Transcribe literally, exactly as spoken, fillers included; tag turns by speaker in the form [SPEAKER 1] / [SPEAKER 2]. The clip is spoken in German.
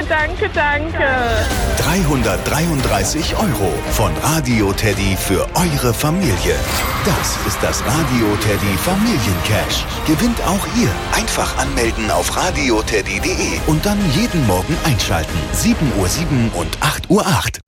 [SPEAKER 1] Danke, danke, danke.
[SPEAKER 2] dreihundertdreiunddreißig Euro von Radio Teddy für eure Familie. Das ist das Radio Teddy Familiencash. Gewinnt auch ihr. Einfach anmelden auf radioteddy punkt de und dann jeden Morgen einschalten. sieben Uhr sieben und acht Uhr acht.